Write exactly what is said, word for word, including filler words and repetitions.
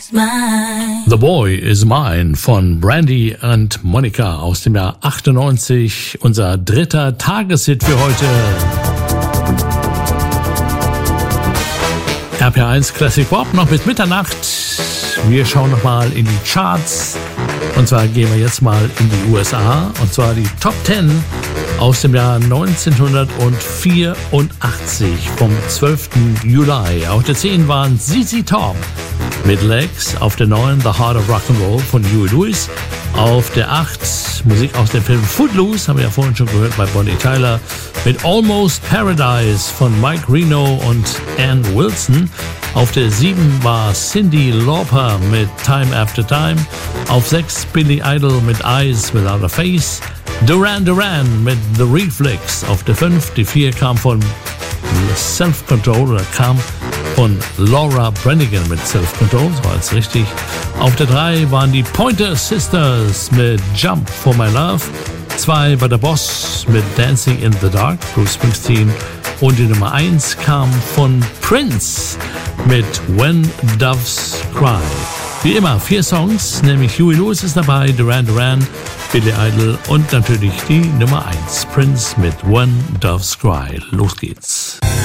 mine. The Boy is Mine von Brandy and Monica aus dem Jahr achtundneunzig. Unser dritter Tageshit für heute. R P eins Classic Pop noch bis Mitternacht. Wir schauen nochmal in die Charts. Und zwar gehen wir jetzt mal in die U S A. Und zwar die Top zehn aus dem Jahr neunzehnhundertvierundachtzig vom zwölften Juli. Auf der zehn waren Z Z Top mit Legs. Auf der neun The Heart of Rock'n'Roll von Huey Lewis. Auf der acht Musik aus dem Film Footloose, haben wir ja vorhin schon gehört bei Bonnie Tyler, mit Almost Paradise von Mike Reno und Ann Wilson. Auf der sieben war Cyndi Lauper mit Time After Time. Auf sechs Billy Idol mit Eyes Without a Face. Duran Duran mit The Reflex auf der fünf. Die vier kam von Self Control oder kam von Laura Branigan mit Self Control, so war es richtig. Auf der drei waren die Pointer Sisters mit Jump for My Love. zwei war der Boss mit Dancing in the Dark, Bruce Springsteen. Und die Nummer eins kam von Prince mit When Doves Cry. Wie immer vier Songs, nämlich Huey Lewis ist dabei, Duran Duran, Billy Idol und natürlich die Nummer eins, Prince mit When Doves Cry. Los geht's.